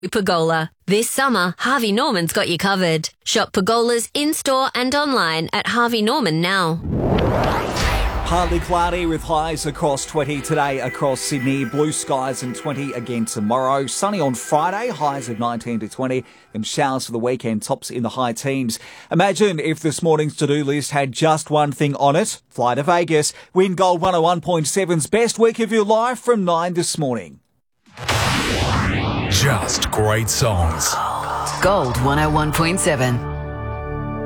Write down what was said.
Pergola. This summer, Harvey Norman's got you covered. Shop Pergola's in-store and online at Harvey Norman now. Partly cloudy with highs across 20 today across Sydney. Blue skies and 20 again tomorrow. Sunny on Friday, highs of 19 to 20. And showers for the weekend, tops in the high teens. Imagine if this morning's to-do list had just one thing on it. Fly to Vegas. Win Gold 101.7's best week of your life from 9 this morning. Just great songs. Gold 101.7.